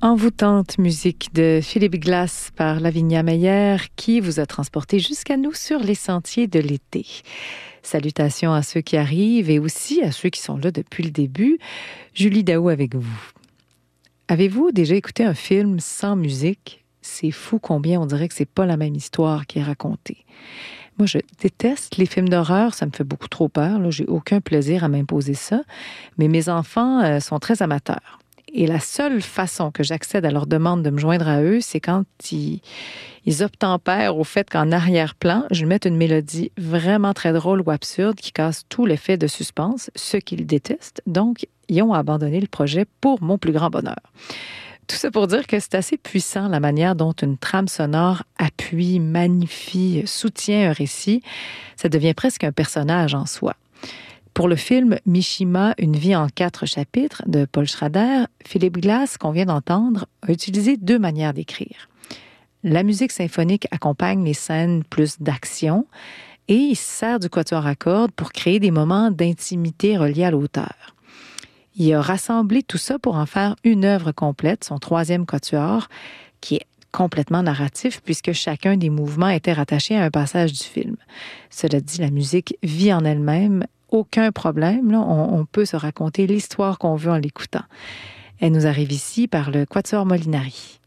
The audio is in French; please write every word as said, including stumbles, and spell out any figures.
Envoûtante musique de Philippe Glass par Lavinia Meyer qui vous a transporté jusqu'à nous sur les sentiers de l'été. Salutations à ceux qui arrivent et aussi à ceux qui sont là depuis le début. Julie Daou avec vous. Avez-vous déjà écouté un film sans musique? C'est fou combien on dirait que c'est pas la même histoire qui est racontée. Moi, je déteste les films d'horreur, ça me fait beaucoup trop peur. Là, j'ai aucun plaisir à m'imposer ça. Mais mes enfants euh, sont très amateurs. Et la seule façon que j'accède à leur demande de me joindre à eux, c'est quand ils, ils obtempèrent au fait qu'en arrière-plan, je mette une mélodie vraiment très drôle ou absurde qui casse tout l'effet de suspense, ce qu'ils détestent. Donc, ils ont abandonné le projet pour mon plus grand bonheur. Tout ça pour dire que c'est assez puissant la manière dont une trame sonore appuie, magnifie, soutient un récit. Ça devient presque un personnage en soi. Pour le film Mishima, une vie en quatre chapitres de Paul Schrader, Philippe Glass, qu'on vient d'entendre, a utilisé deux manières d'écrire. La musique symphonique accompagne les scènes plus d'action et il sert du quatuor à cordes pour créer des moments d'intimité reliés à l'auteur. Il a rassemblé tout ça pour en faire une œuvre complète, son troisième quatuor, qui est complètement narratif puisque chacun des mouvements était rattaché à un passage du film. Cela dit, la musique vit en elle-même. Aucun problème, là, on, on peut se raconter l'histoire qu'on veut en l'écoutant. Elle nous arrive ici par le Quatuor Molinari.